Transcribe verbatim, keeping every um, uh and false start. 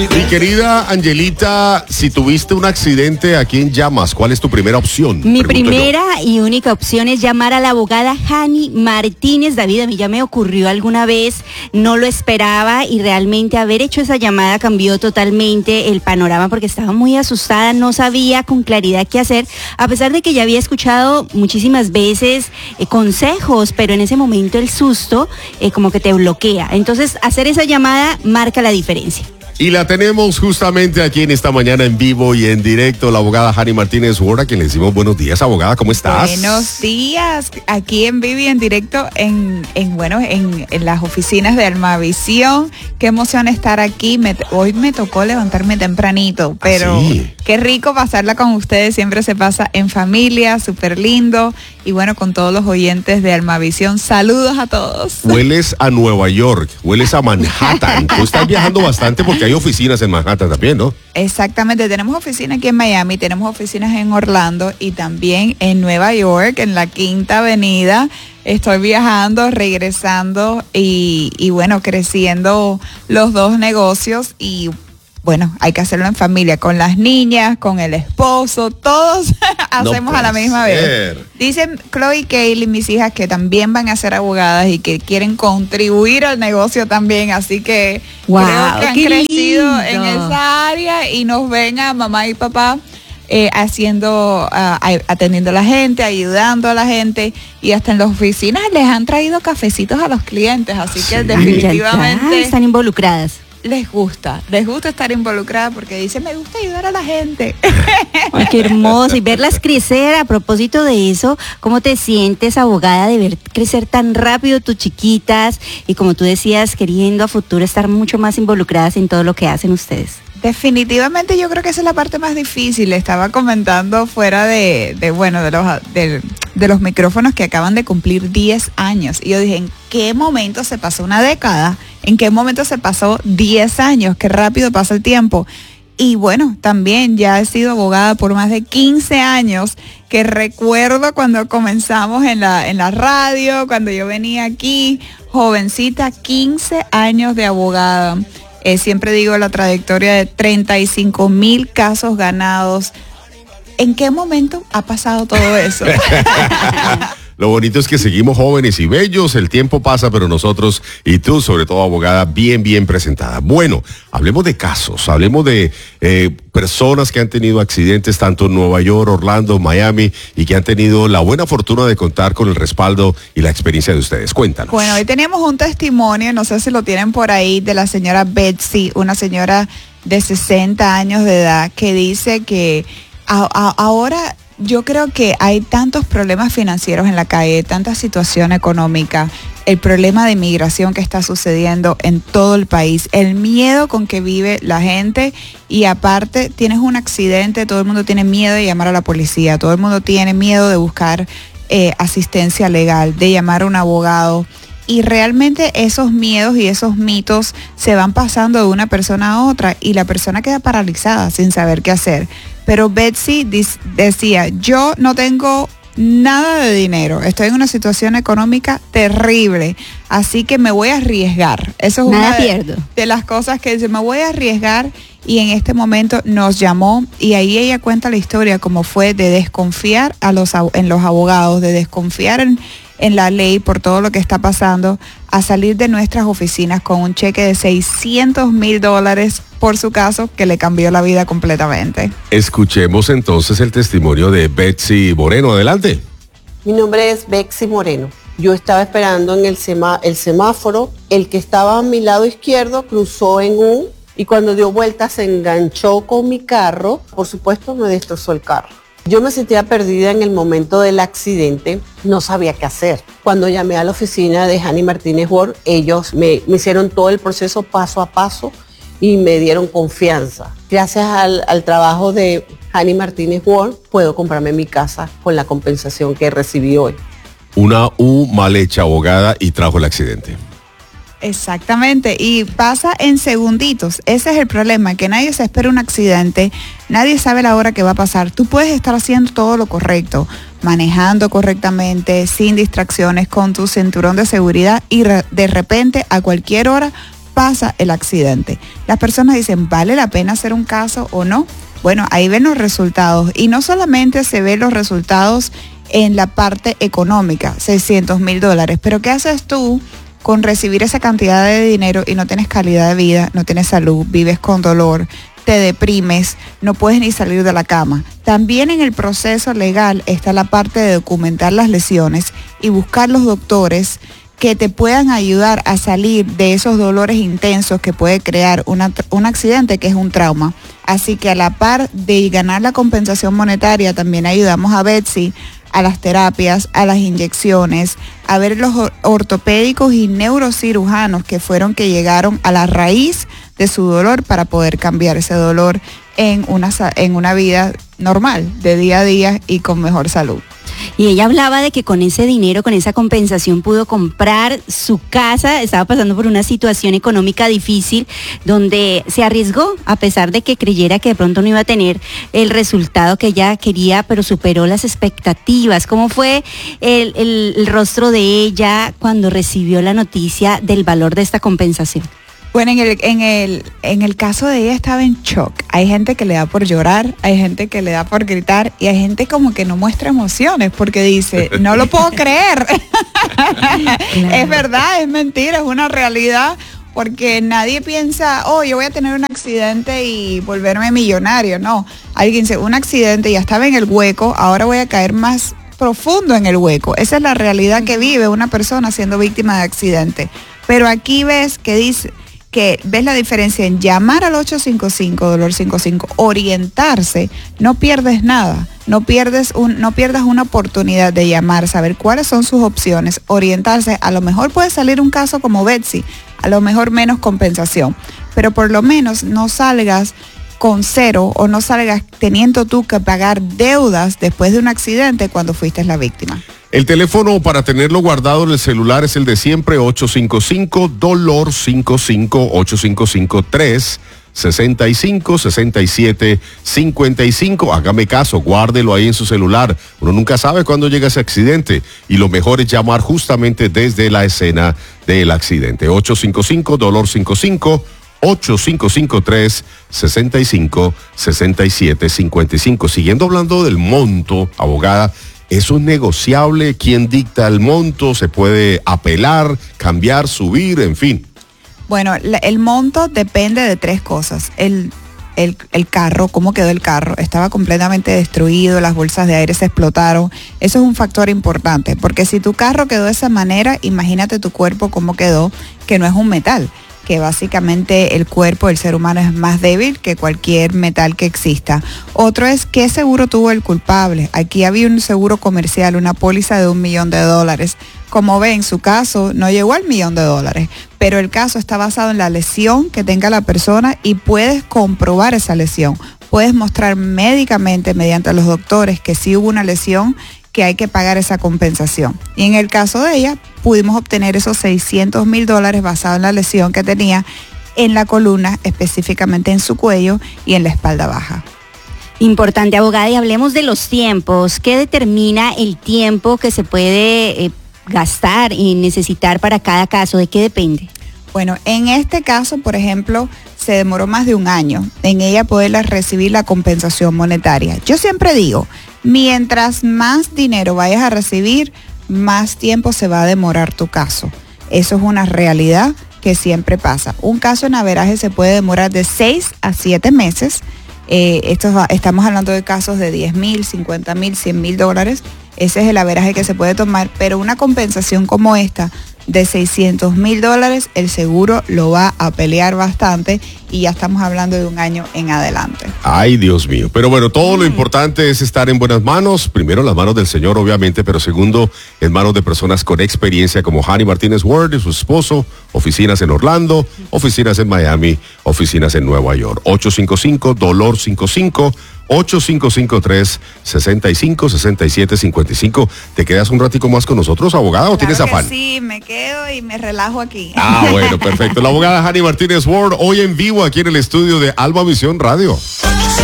Mi querida Angelita, si tuviste un accidente, ¿a quién llamas? ¿Cuál es tu primera opción? Mi Pregunto primera yo. y única opción es llamar a la abogada Hani Martínez. David, a mí ya me ocurrió alguna vez, no lo esperaba y realmente haber hecho esa llamada cambió totalmente el panorama porque estaba muy asustada, no sabía con claridad qué hacer, a pesar de que ya había escuchado muchísimas veces eh, consejos, pero en ese momento el susto eh, como que te bloquea. Entonces, hacer esa llamada marca la diferencia. Y la tenemos justamente aquí en esta mañana en vivo y en directo, la abogada Hani Martínez Ward, a quien le decimos buenos días, abogada, ¿cómo estás? Buenos días, aquí en vivo y en directo en, en bueno, en, en las oficinas de Almavisión. Qué emoción estar aquí, me, hoy me tocó levantarme tempranito, pero ¿Ah, sí? Qué rico pasarla con ustedes, siempre se pasa en familia, súper lindo, y bueno, con todos los oyentes de Almavisión, saludos a todos. Hueles a Nueva York, hueles a Manhattan, tú estás viajando bastante porque hay oficinas en Manhattan también, ¿no? Exactamente, tenemos oficinas aquí en Miami, tenemos oficinas en Orlando y también en Nueva York, en la Quinta Avenida. Estoy viajando, regresando y, y bueno, creciendo los dos negocios y bueno, hay que hacerlo en familia, con las niñas, con el esposo, todos hacemos no a la misma ser. vez. Dicen Chloe y Kaylee, mis hijas, que también van a ser abogadas y que quieren contribuir al negocio también, así que wow, creo que han qué crecido lindo. en esa área y nos ven a mamá y papá eh, haciendo, uh, atendiendo a la gente, ayudando a la gente y hasta en las oficinas les han traído cafecitos a los clientes, así sí. que definitivamente Ah, están involucradas. les gusta, les gusta estar involucrada porque dice, me gusta ayudar a la gente. Ay, qué hermoso, y verlas crecer. A propósito de eso, ¿cómo te sientes, abogada, de ver crecer tan rápido tus chiquitas y, como tú decías, queriendo a futuro estar mucho más involucradas en todo lo que hacen ustedes? Definitivamente yo creo que esa es la parte más difícil. Estaba comentando fuera de, de bueno, de los, de, de los micrófonos que acaban de cumplir diez años. Y yo dije, ¿en qué momento se pasó una década? ¿En qué momento se pasó diez años? Qué rápido pasa el tiempo. Y bueno, también ya he sido abogada por más de quince años, que recuerdo cuando comenzamos en la, en la radio, cuando yo venía aquí, jovencita, quince años de abogada. Eh, siempre digo la trayectoria de treinta y cinco mil casos ganados. ¿En qué momento ha pasado todo eso? Lo bonito es que seguimos jóvenes y bellos, el tiempo pasa, pero nosotros y tú, sobre todo abogada, bien, bien presentada. Bueno, hablemos de casos, hablemos de eh, personas que han tenido accidentes tanto en Nueva York, Orlando, Miami, y que han tenido la buena fortuna de contar con el respaldo y la experiencia de ustedes. Cuéntanos. Bueno, hoy tenemos un testimonio, no sé si lo tienen por ahí, de la señora Betsy, una señora de sesenta años de edad, que dice que a, a, ahora... Yo creo que hay tantos problemas financieros en la calle, tanta situación económica, el problema de inmigración que está sucediendo en todo el país, el miedo con que vive la gente y aparte tienes un accidente, todo el mundo tiene miedo de llamar a la policía, todo el mundo tiene miedo de buscar eh, asistencia legal, de llamar a un abogado. Y realmente esos miedos y esos mitos se van pasando de una persona a otra y la persona queda paralizada sin saber qué hacer. Pero Betsy decía, yo no tengo nada de dinero, estoy en una situación económica terrible, así que me voy a arriesgar. Eso es nada una de, pierdo. de las cosas que dice, me voy a arriesgar y en este momento nos llamó y ahí ella cuenta la historia como fue de desconfiar a los, en los abogados, de desconfiar en en la ley por todo lo que está pasando, a salir de nuestras oficinas con un cheque de seiscientos mil dólares por su caso que le cambió la vida completamente. Escuchemos entonces el testimonio de Betsy Moreno. Adelante. Mi nombre es Betsy Moreno. Yo estaba esperando en el, semá- el semáforo, el que estaba a mi lado izquierdo cruzó en U y cuando dio vuelta se enganchó con mi carro, por supuesto me destrozó el carro. Yo me sentía perdida en el momento del accidente, no sabía qué hacer. Cuando llamé a la oficina de Hani Martínez Ward, ellos me, me hicieron todo el proceso paso a paso y me dieron confianza. Gracias al, al trabajo de Hani Martínez Ward, puedo comprarme mi casa con la compensación que recibí hoy. Una U mal hecha, abogada, y trajo el accidente. Exactamente, y pasa en segunditos. Ese es el problema, que nadie se espera un accidente, nadie sabe la hora que va a pasar. Tú puedes estar haciendo todo lo correcto, manejando correctamente, sin distracciones, con tu cinturón de seguridad y re- de repente a cualquier hora pasa el accidente. Las personas dicen, ¿vale la pena hacer un caso o no? Bueno, ahí ven los resultados y no solamente se ven los resultados en la parte económica, seiscientos mil dólares, pero ¿qué haces tú con recibir esa cantidad de dinero y no tienes calidad de vida, no tienes salud, vives con dolor, te deprimes, no puedes ni salir de la cama? También en el proceso legal está la parte de documentar las lesiones y buscar los doctores que te puedan ayudar a salir de esos dolores intensos que puede crear una, un accidente, que es un trauma. Así que a la par de ganar la compensación monetaria, también ayudamos a Betsy a las terapias, a las inyecciones, a ver los ortopédicos y neurocirujanos que fueron que llegaron a la raíz de su dolor para poder cambiar ese dolor en una, en una vida normal, de día a día y con mejor salud. Y ella hablaba de que con ese dinero, con esa compensación, pudo comprar su casa. Estaba pasando por una situación económica difícil donde se arriesgó, a pesar de que creyera que de pronto no iba a tener el resultado que ella quería, pero superó las expectativas. ¿Cómo fue el, el, el rostro de ella cuando recibió la noticia del valor de esta compensación? Bueno, en el, en el, en el caso de ella estaba en shock. Hay gente que le da por llorar, hay gente que le da por gritar y hay gente como que no muestra emociones porque dice, no lo puedo creer. Claro. Es verdad, es mentira, es una realidad, porque nadie piensa, oh, yo voy a tener un accidente y volverme millonario. No, alguien dice, un accidente, ya estaba en el hueco, ahora voy a caer más profundo en el hueco. Esa es la realidad que vive una persona siendo víctima de accidente. Pero aquí ves que dice... que ves la diferencia en llamar al ocho cinco cinco, dolor cincuenta y cinco, orientarse, no pierdes nada, no pierdes un, no pierdas una oportunidad de llamar, saber cuáles son sus opciones, orientarse. A lo mejor puede salir un caso como Betsy, a lo mejor menos compensación, pero por lo menos no salgas con cero o no salgas teniendo tú que pagar deudas después de un accidente cuando fuiste la víctima. El teléfono para tenerlo guardado en el celular es el de siempre, ocho cinco cinco, dolor cincuenta y cinco, ocho cinco cinco, tres sesenta y cinco, sesenta y siete, cincuenta y cinco. Hágame caso, guárdelo ahí en su celular. Uno nunca sabe cuándo llega ese accidente y lo mejor es llamar justamente desde la escena del accidente. ocho cinco cinco, dolor cincuenta y cinco, ocho cinco cinco, tres sesenta y cinco, sesenta y siete, cincuenta y cinco. Siguiendo hablando del monto, abogada, ¿eso es negociable? ¿Quién dicta el monto? ¿Se puede apelar, cambiar, subir, en fin? Bueno, la, el monto depende de tres cosas. El, el, el carro, cómo quedó el carro. Estaba completamente destruido, las bolsas de aire se explotaron. Eso es un factor importante, porque si tu carro quedó de esa manera, imagínate tu cuerpo cómo quedó, que no es un metal, que básicamente el cuerpo del ser humano es más débil que cualquier metal que exista. Otro es qué seguro tuvo el culpable. Aquí había un seguro comercial, una póliza de un millón de dólares. Como ven, su caso no llegó al millón de dólares, pero el caso está basado en la lesión que tenga la persona y puedes comprobar esa lesión. Puedes mostrar médicamente mediante los doctores que sí hubo una lesión, que hay que pagar esa compensación. Y en el caso de ella, pudimos obtener esos seiscientos mil dólares basado en la lesión que tenía en la columna, específicamente en su cuello y en la espalda baja. Importante, abogada, y hablemos de los tiempos. ¿Qué determina el tiempo que se puede eh, gastar y necesitar para cada caso? ¿De qué depende? Bueno, en este caso, por ejemplo, se demoró más de un año en ella poder recibir la compensación monetaria. Yo siempre digo, mientras más dinero vayas a recibir, más tiempo se va a demorar tu caso. Eso es una realidad que siempre pasa. Un caso en averaje se puede demorar de seis a siete meses. Eh, esto va, estamos hablando de casos de diez mil, cincuenta mil, cien mil dólares. Ese es el averaje que se puede tomar, pero una compensación como esta de seiscientos mil dólares, el seguro lo va a pelear bastante y ya estamos hablando de un año en adelante. Ay, Dios mío. Pero bueno, todo lo importante es estar en buenas manos. Primero, las manos del Señor, obviamente, pero segundo, en manos de personas con experiencia como Hani Martínez Ward y su esposo, oficinas en Orlando, oficinas en Miami, oficinas en Nueva York. ocho cinco cinco, dolor cincuenta y cinco, ocho cinco cinco, tres sesenta y cinco, sesenta y siete, cincuenta y cinco. ¿Te quedas un ratico más con nosotros, abogada, o claro tienes afán? Sí, me quedo y me relajo aquí. Ah, bueno, perfecto. La abogada Hani Martínez Ward, hoy en vivo aquí en el estudio de Alba Visión Radio.